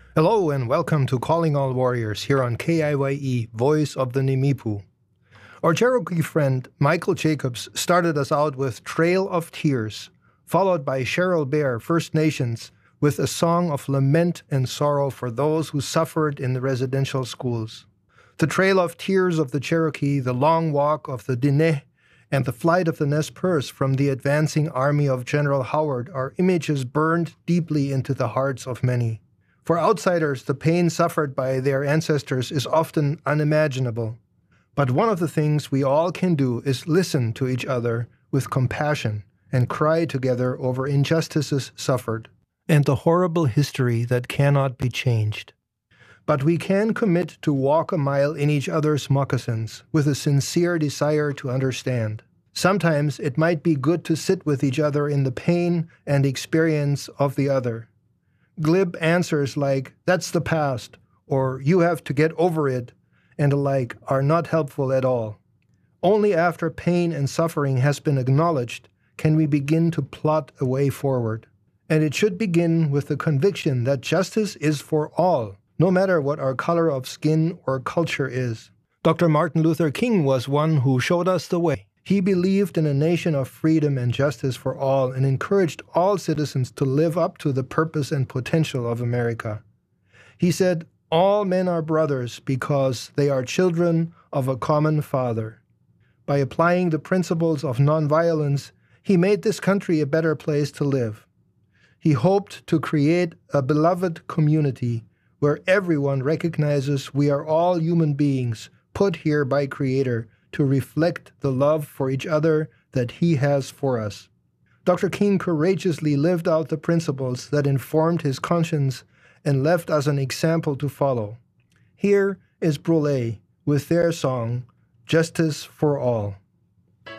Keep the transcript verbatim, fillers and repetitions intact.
Hello and welcome to Calling All Warriors here on K I Y E, Voice of the Nimipu. Our Cherokee friend Michael Jacobs started us out with Trail of Tears, followed by Cheryl Bear, First Nations, with a song of lament and sorrow for those who suffered in the residential schools. The Trail of Tears of the Cherokee, the long walk of the Diné, and the flight of the Nez Perce from the advancing army of General Howard are images burned deeply into the hearts of many. For outsiders, the pain suffered by their ancestors is often unimaginable. But one of the things we all can do is listen to each other with compassion and cry together over injustices suffered and the horrible history that cannot be changed. But we can commit to walk a mile in each other's moccasins with a sincere desire to understand. Sometimes it might be good to sit with each other in the pain and experience of the other. Glib answers like, "That's the past," or "You have to get over it," and the like are not helpful at all. Only after pain and suffering has been acknowledged can we begin to plot a way forward. And it should begin with the conviction that justice is for all, no matter what our color of skin or culture is. Doctor Martin Luther King was one who showed us the way. He believed in a nation of freedom and justice for all and encouraged all citizens to live up to the purpose and potential of America. He said, "All men are brothers because they are children of a common Father." By applying the principles of nonviolence, he made this country a better place to live. He hoped to create a beloved community where everyone recognizes we are all human beings put here by Creator to reflect the love for each other that He has for us. Doctor King courageously lived out the principles that informed his conscience and left us an example to follow. Here is Brule with their song, Justice for All.